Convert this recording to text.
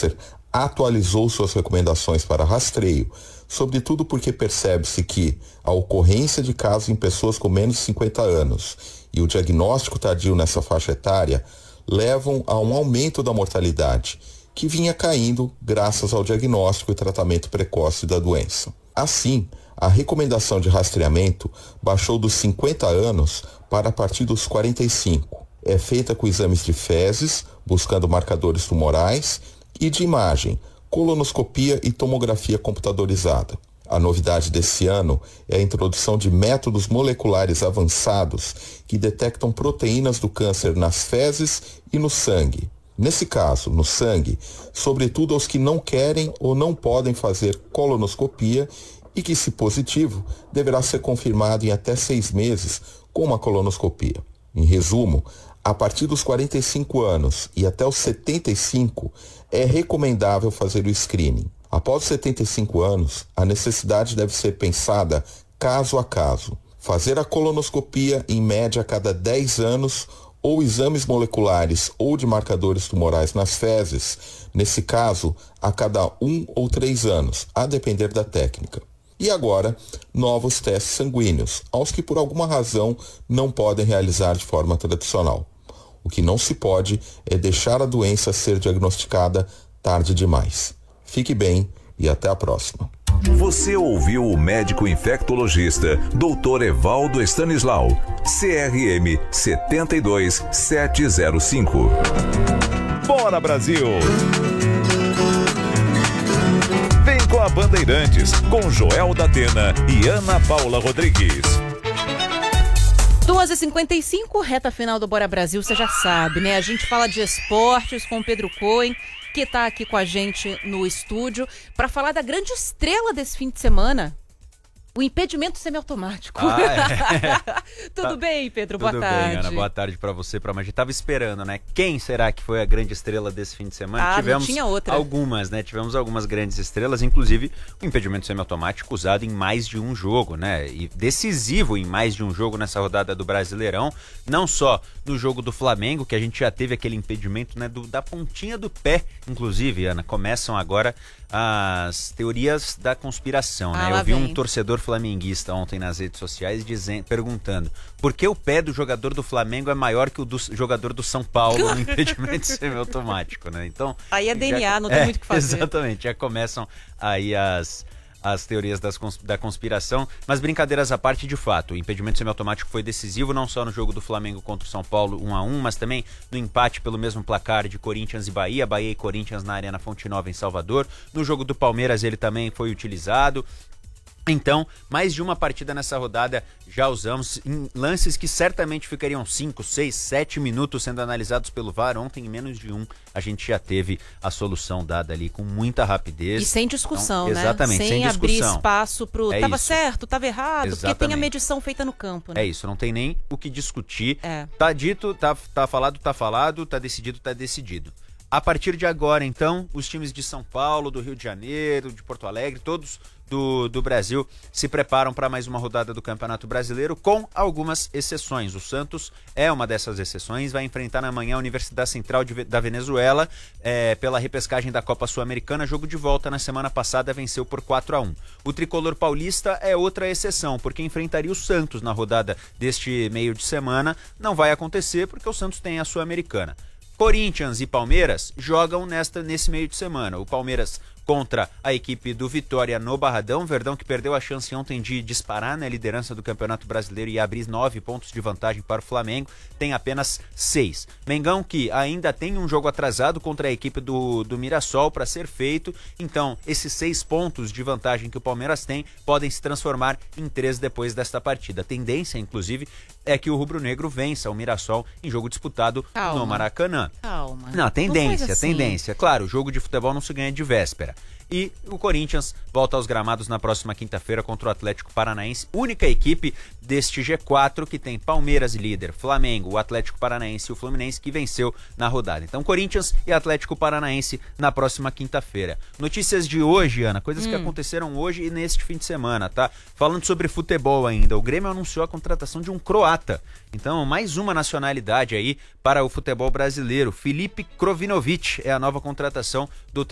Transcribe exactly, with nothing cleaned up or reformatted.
Câncer atualizou suas recomendações para rastreio, sobretudo porque percebe-se que a ocorrência de casos em pessoas com menos de cinquenta anos e o diagnóstico tardio nessa faixa etária levam a um aumento da mortalidade, que vinha caindo graças ao diagnóstico e tratamento precoce da doença. Assim, a recomendação de rastreamento baixou dos cinquenta anos para a partir dos quarenta e cinco. É feita com exames de fezes, buscando marcadores tumorais, e de imagem, colonoscopia e tomografia computadorizada. A novidade desse ano é a introdução de métodos moleculares avançados que detectam proteínas do câncer nas fezes e no sangue. Nesse caso, no sangue, sobretudo aos que não querem ou não podem fazer colonoscopia e que, se positivo, deverá ser confirmado em até seis meses com uma colonoscopia. Em resumo, a partir dos quarenta e cinco anos e até os setenta e cinco, é recomendável fazer o screening. Após os setenta e cinco anos, a necessidade deve ser pensada caso a caso. Fazer a colonoscopia em média a cada dez anos ou exames moleculares ou de marcadores tumorais nas fezes, nesse caso, a cada um ou três anos, a depender da técnica. E agora, novos testes sanguíneos, aos que por alguma razão não podem realizar de forma tradicional. O que não se pode é deixar a doença ser diagnosticada tarde demais. Fique bem e até a próxima. Você ouviu o médico infectologista doutor Evaldo Stanislau, C R M sete dois sete zero cinco. Bora, Brasil! Vem com a Bandeirantes, com Joel da Atena e Ana Paula Rodrigues. duas e cinquenta e cinco, reta final do Bora Brasil, você já sabe, né? A gente fala de esportes com o Pedro Cohen, que está aqui com a gente no estúdio, para falar da grande estrela desse fim de semana, o impedimento semiautomático. Ah, é. Tudo tá. bem, Pedro? Tudo Boa tarde. bem, Ana. Boa tarde para você, para a gente tava esperando, né? Quem será que foi a grande estrela desse fim de semana? Ah, Tivemos não tinha outra. algumas, né? Tivemos algumas grandes estrelas, inclusive o impedimento semiautomático usado em mais de um jogo, né? E decisivo em mais de um jogo nessa rodada do Brasileirão, não só no jogo do Flamengo, que a gente já teve aquele impedimento, né, do, da pontinha do pé, inclusive, Ana. Começam agora as teorias da conspiração, né? Ah, Eu vi vem. um torcedor flamenguista ontem nas redes sociais dizendo, perguntando por que o pé do jogador do Flamengo é maior que o do jogador do São Paulo no impedimento semiautomático, né? Então, aí é D N A, já, não tem é, muito o que fazer. Exatamente, já começam aí as... as teorias das, da conspiração, mas brincadeiras à parte, de fato, o impedimento semiautomático foi decisivo não só no jogo do Flamengo contra o São Paulo um a um, mas também no empate pelo mesmo placar de Corinthians e Bahia, Bahia e Corinthians na Arena Fonte Nova em Salvador. No jogo do Palmeiras ele também foi utilizado. Então, mais de uma partida nessa rodada já usamos em lances que certamente ficariam cinco, seis, sete minutos sendo analisados pelo V A R. Ontem, em menos de um, a gente já teve a solução dada ali com muita rapidez. E sem discussão, então, né? Exatamente, sem, sem discussão. abrir espaço pro é tava isso. certo, tava errado, Exatamente. porque tem a medição feita no campo, né? É isso, não tem nem o que discutir. É. Tá dito, tá, tá falado, tá falado, tá decidido, tá decidido. A partir de agora, então, os times de São Paulo, do Rio de Janeiro, de Porto Alegre, todos do, do Brasil se preparam para mais uma rodada do Campeonato Brasileiro, com algumas exceções. O Santos é uma dessas exceções, vai enfrentar na manhã a Universidade Central de, da Venezuela é, pela repescagem da Copa Sul-Americana. Jogo de volta na semana passada, venceu por quatro a um. O tricolor paulista é outra exceção, porque enfrentaria o Santos na rodada deste meio de semana. Não vai acontecer porque o Santos tem a Sul-Americana. Corinthians e Palmeiras jogam nesta, nesse meio de semana. O Palmeiras contra a equipe do Vitória no Barradão. Verdão que perdeu a chance ontem de disparar na liderança do Campeonato Brasileiro e abrir nove pontos de vantagem para o Flamengo, tem apenas seis. Mengão que ainda tem um jogo atrasado contra a equipe do, do Mirassol para ser feito, então esses seis pontos de vantagem que o Palmeiras tem podem se transformar em três depois desta partida. A tendência, inclusive, é que o rubro-negro vença o Mirassol em jogo disputado Calma. no Maracanã. Calma. Não, tendência, não assim. tendência. Claro, o jogo de futebol não se ganha de véspera. E o Corinthians volta aos gramados na próxima quinta-feira contra o Atlético Paranaense, única equipe deste G quatro que tem Palmeiras líder, Flamengo, o Atlético Paranaense e o Fluminense, que venceu na rodada. Então, Corinthians e Atlético Paranaense na próxima quinta-feira. Notícias de hoje, Ana, coisas hum. que aconteceram hoje e neste fim de semana, tá? Falando sobre futebol ainda, o Grêmio anunciou a contratação de um croata. Então, mais uma nacionalidade aí para o futebol brasileiro. Filipe Krovinovic é a nova contratação do